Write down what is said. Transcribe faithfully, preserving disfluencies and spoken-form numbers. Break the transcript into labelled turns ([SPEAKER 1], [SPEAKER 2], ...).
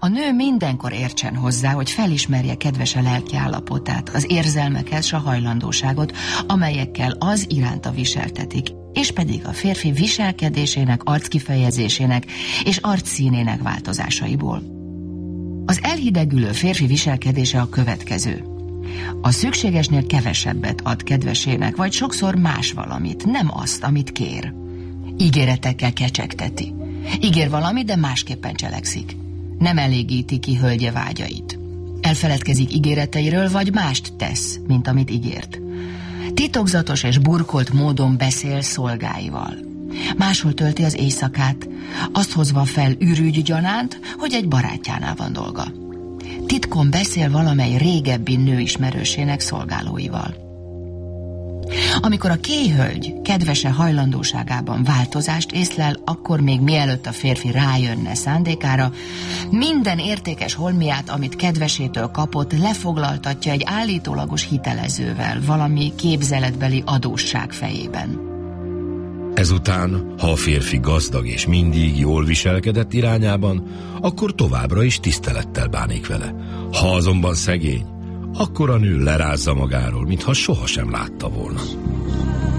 [SPEAKER 1] A nő mindenkor értsen hozzá, hogy felismerje kedvese lelki állapotát, az érzelmeket s a hajlandóságot, amelyekkel az iránta viseltetik, és pedig a férfi viselkedésének, arckifejezésének és arcszínének változásaiból. Az elhidegülő férfi viselkedése a következő. A szükségesnél kevesebbet ad kedvesének, vagy sokszor más valamit, nem azt, amit kér. Ígéretekkel kecsegteti. Ígér valamit, de másképpen cselekszik. Nem elégíti ki hölgye vágyait. Elfeledkezik ígéreteiről, vagy mást tesz, mint amit ígért. Titokzatos és burkolt módon beszél szolgáival. Máshol tölti az éjszakát, azt hozva fel ürügy gyanánt, hogy egy barátjánál van dolga. Titkon beszél valamely régebbi nőismerősének szolgálóival. Amikor a kéhölgy kedvese hajlandóságában változást észlel, akkor még mielőtt a férfi rájönne szándékára, minden értékes holmiát, amit kedvesétől kapott, lefoglaltatja egy állítólagos hitelezővel, valami képzeletbeli adósság fejében.
[SPEAKER 2] Ezután, ha a férfi gazdag és mindig jól viselkedett irányában, akkor továbbra is tisztelettel bánik vele. Ha azonban szegény, akkor a nő lerázza magáról, mintha sohasem látta volna.